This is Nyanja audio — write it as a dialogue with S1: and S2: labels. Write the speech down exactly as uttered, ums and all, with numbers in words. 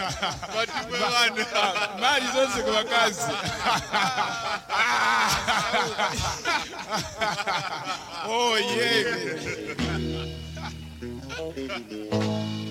S1: Batimwe bana.
S2: Mali zonse ku bakazi. Oh yeah.